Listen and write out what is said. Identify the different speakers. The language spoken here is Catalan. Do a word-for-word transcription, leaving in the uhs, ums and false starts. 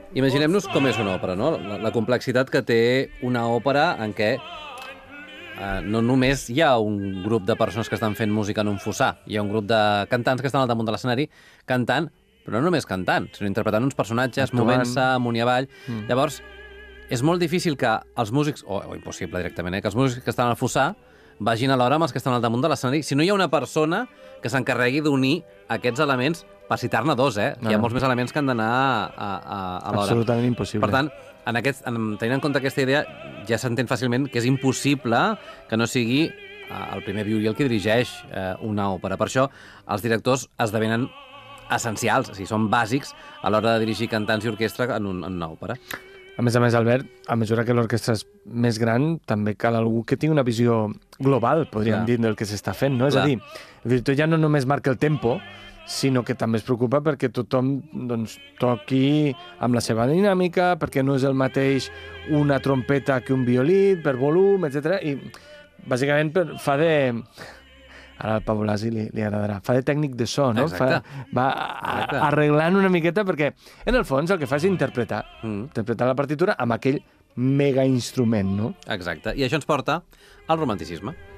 Speaker 1: Imaginem-nos com és una òpera, no? La, la complexitat que té una òpera en què eh, no només hi ha un grup de persones que estan fent música en un fossar, hi ha un grup de cantants que estan al damunt de l'escenari cantant, però no només cantant, sinó interpretant uns personatges, movent-se amunt i avall. Mm. Llavors, és molt difícil que els músics, o, o impossible directament, eh, que els músics que estan al fossar vagin alhora amb els que estan al damunt de l'escenari, si no hi ha una persona que s'encarregui d'unir aquests elements, per citar-ne dos, eh? No. Hi ha molts més elements que han d'anar a, a, a l'hora.
Speaker 2: Absolutament impossible.
Speaker 1: Per tant, en aquest, en, tenint en compte aquesta idea, ja s'entén fàcilment que és impossible que no sigui eh, el primer violí el que dirigeix eh, una òpera. Per això, els directors esdevenen essencials, o sigui, són bàsics a l'hora de dirigir cantants i orquestra en, un, en una òpera.
Speaker 2: A més a més, Albert, a mesura que l'orquestra és més gran, també cal algú que tingui una visió global, podríem Clar. dir, del que s'està fent, no? Clar. És a dir, el director ja no només marca el tempo, sinó que també es preocupa perquè tothom doncs, toqui amb la seva dinàmica, perquè no és el mateix una trompeta que un violí, per volum, etcètera. I bàsicament per, fa de... Ara al Pau Blasi li, li agradarà. Fa de tècnic de so, no? Fa, va a, arreglant una miqueta perquè, en el fons, el que fa és interpretar. Mm. Interpretar la partitura amb aquell mega instrument, no?
Speaker 1: Exacte. I això ens porta al romanticisme.